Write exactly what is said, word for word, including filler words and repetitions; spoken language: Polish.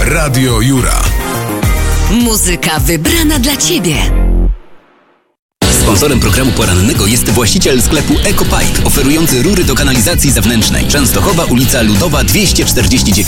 Radio Jura. Muzyka wybrana dla Ciebie. Sponsorem programu porannego jest właściciel sklepu EcoPipe, oferujący rury do kanalizacji zewnętrznej. Częstochowa, ulica Ludowa dwieście czterdzieści dziewięć.